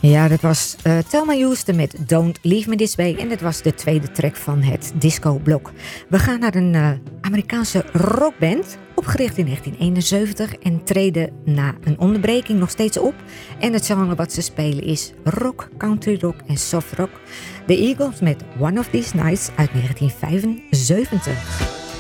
Ja, dat was Thelma Houston met Don't Leave Me This Way. En dat was de tweede track van het disco-blok. We gaan naar een Amerikaanse rockband, opgericht in 1971... en treden na een onderbreking nog steeds op. En het genre wat ze spelen is rock, country rock en soft rock. The Eagles met One of These Nights uit 1975.